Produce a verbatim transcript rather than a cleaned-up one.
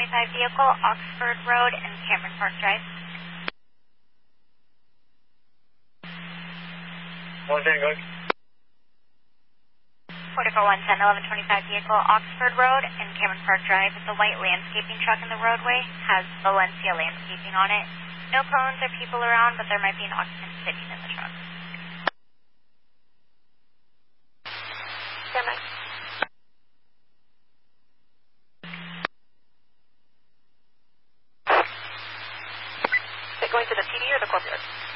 twenty-five vehicle, Oxford Road and Cameron Park Drive. One ten, go ahead. forty-four one ten, eleven twenty-five vehicle, Oxford Road and Cameron Park Drive. It's a white landscaping truck in the roadway, has Valencia landscaping on it. No cones or people around, but there might be an occupant sitting in the truck. Stand by. Is it going to the T D or the courtyard?